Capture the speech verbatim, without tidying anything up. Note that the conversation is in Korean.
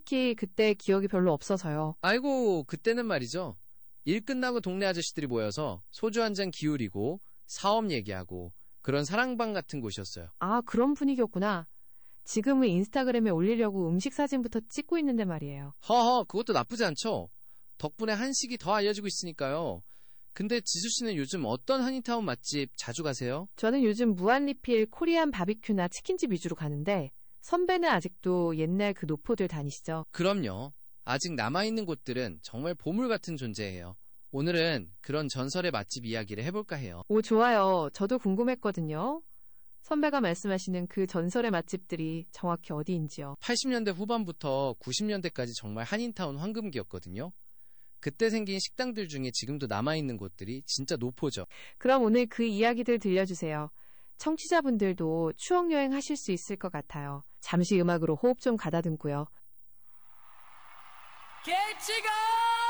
솔직히 그때 기억이 별로 없어서요. 아이고, 그때는 말이죠. 일 끝나고 동네 아저씨들이 모여서 소주 한 잔 기울이고 사업 얘기하고 그런 사랑방 같은 곳이었어요. 아, 그런 분위기였구나. 지금은 인스타그램에 올리려고 음식 사진부터 찍고 있는데 말이에요. 허허, 그것도 나쁘지 않죠. 덕분에 한식이 더 알려지고 있으니까요. 근데 지수 씨는 요즘 어떤 한인타운 맛집 자주 가세요? 저는 요즘 무한리필 코리안 바비큐나 치킨집 위주로 가는데 선배는 아직도 옛날 그 노포들 다니시죠? 그럼요. 아직 남아있는 곳들은 정말 보물 같은 존재예요. 오늘은 그런 전설의 맛집 이야기를 해볼까 해요. 오, 좋아요. 저도 궁금했거든요. 선배가 말씀하시는 그 전설의 맛집들이 정확히 어디인지요. 팔십 년대 후반부터 구십 년대까지 정말 한인타운 황금기였거든요. 그때 생긴 식당들 중에 지금도 남아있는 곳들이 진짜 노포죠. 그럼 오늘 그 이야기들 들려주세요. 청취자분들도 추억여행 하실 수 있을 것 같아요. 잠시 음악으로 호흡 좀 가다듬고요. 개치고!